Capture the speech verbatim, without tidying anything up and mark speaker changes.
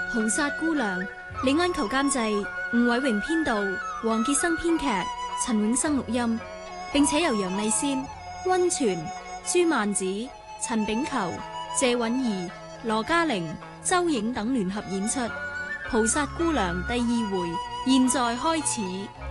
Speaker 1: 菩薩姑娘，李安求監製，吳偉榮編導，黃傑生編劇，陳永生錄音，並且由楊麗仙、溫泉、朱曼子、陳炳球、謝允兒、羅嘉玲、周影等聯合演出《菩薩姑娘》第二回，現在開始。